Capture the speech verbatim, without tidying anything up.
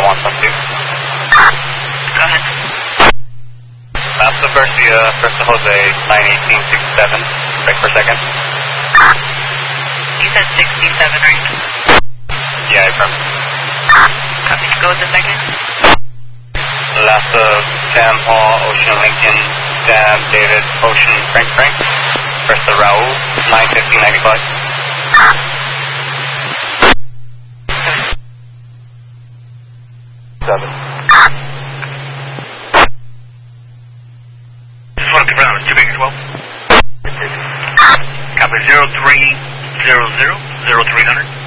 one plus two. Go ahead. Last of Garcia, first of Jose, nine eighteen sixty-seven, break per second. You said sixty-seven, right? Yeah, affirm. Copy. Go with the second. Last of Sam Paul, Ocean Lincoln, Sam David, Ocean Frank Frank. First of Raul, nine fifteen ninety-five. Seven. Just want to confirm, two big twelve. Copy zero three zero zero zero three hundred.